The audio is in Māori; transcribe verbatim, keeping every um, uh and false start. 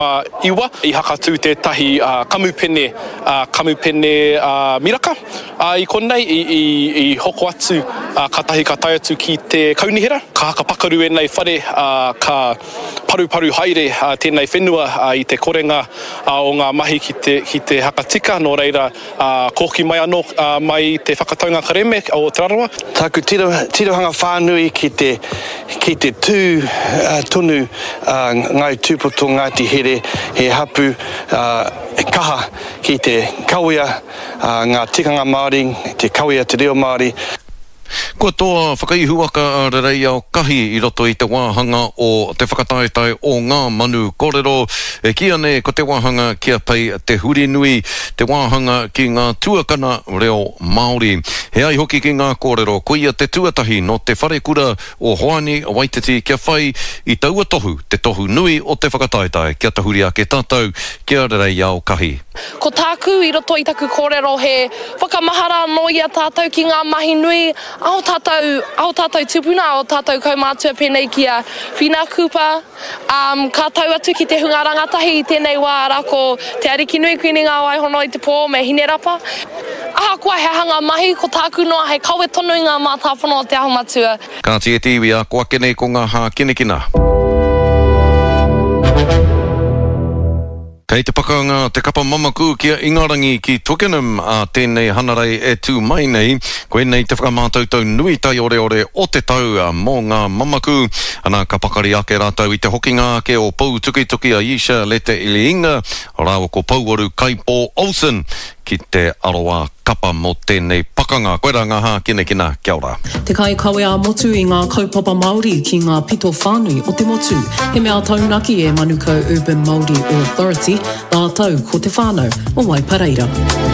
Uh, iwa I hakatū te tahi uh, kamupene, uh, kamupene uh, miraka. Uh, I konei I, I, I hoko atu uh, katahi ka tai atu ki te kaunihera. Ka haka pakaru e nei whare uh, ka paru paru haere uh, tēnei whenua uh, I te korenga uh, o ngā mahi ki te, ki te hakatika. Nō reira uh, koki mai anō uh, mai te whakataunga kareme o te rarawa. Tāku tiro, tirohanga whānui ki te, ki te tū uh, tonu uh, ngai tūpoto Ngāti Here he hapu uh, e kaha ki te kawea uh, ngā tikanga Māori, te kawea te reo Māori. Kua toa whakaihuaka a rerei au kahi I roto I te wāhanga o te whakataetai o ngā manu kōrero. E kia ne ko te wāhanga kia pai te huri nui, te wāhanga ki ngā tuakana reo Māori. He ai hoki ki ngā kōrero, ko ia te tuatahi no te whare kura o Hoani o Waititi kia whai I taua tohu, te tohu nui o te whakataetai. Kia tahuri a ke tātou, kia rerei au kahi. Ko tāku I roto I taku kōrero he whakamahara no ia tātou ki ngā mahi nui, ao tātou, ao tātou tupuna, ao tātou kaumātua pēnei kia whina kupa, um, ka tau atu ki te hunga rangatahi I tēnei wā rako te ariki nui kuini ngā waihono I te pō me hine rapa. Aha kua he hanga mahi, ko tāku noa he kawe tonu I ngā mātāwhano o te aho matua. Ka tia tiwi a kua kene ko ngā hā kinekina. Kei te pakanga te kapa mamaku kia Ingarangi ki Twickenham a tēnei hanarei e tū mai nei. Koe nei te whakamātautau nui tai ore ore o te tau a mō ngā mamaku. Ana ka pakari ake rātau I te hokinga ake o Pau Tuki Tuki a Isha Lete Iliinga. Rāua ko Pau Waru Kaipo Olsen ki te aroa kapa mo tēnei pakanga. Koe rā ngā hā kinekina, kia ora. Te kai kawea motu I ngā kaupapa Māori ki ngā pito whānui o te motu. He mea taunaki e Manukau Urban Māori Authority, nā tau ko te whānau o Waipareira.